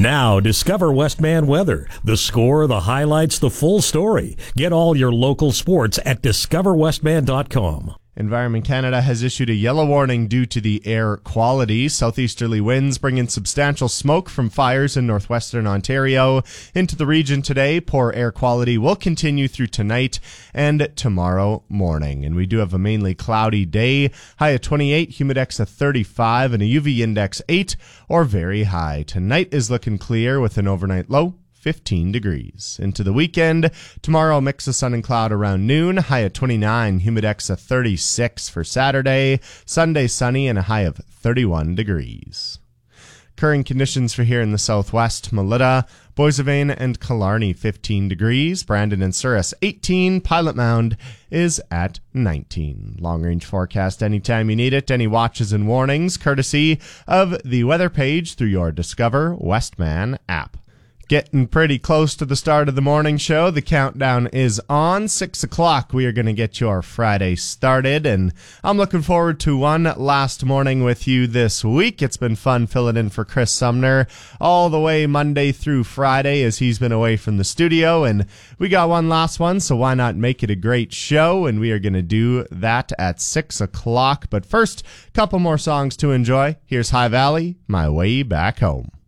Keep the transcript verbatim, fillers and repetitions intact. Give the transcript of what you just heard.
Now, discover Westman Weather. The score, the highlights, the full story. Get all your local sports at discover westman dot com. Environment Canada has issued a yellow warning due to the air quality. Southeasterly winds bring in substantial smoke from fires in northwestern Ontario into the region today. Poor air quality will continue through tonight and tomorrow morning. And we do have a mainly cloudy day. High at twenty-eight, humidex at thirty-five, and a U V index eight or very high. Tonight is looking clear with an overnight low fifteen degrees. Into the weekend, tomorrow mix of sun and cloud around noon, high at twenty-nine, humidex at thirty-six for Saturday, Sunday sunny and a high of thirty-one degrees. Current conditions for here in the southwest, Melita, Boissevain and Killarney fifteen degrees, Brandon and Souris eighteen, Pilot Mound is at nineteen. Long range forecast anytime you need it, any watches and warnings courtesy of the weather page through your Discover Westman app. Getting pretty close to the start of the morning show. The countdown is on. Six o'clock, we are going to get your Friday started, and I'm looking forward to one last morning with you this week. It's been fun filling in for Chris Sumner all the way Monday through Friday as he's been away from the studio, and we got one last one, so why not make it a great show? And we are going to do that at six o'clock. But first, a couple more songs to enjoy. Here's High Valley, My Way Back Home.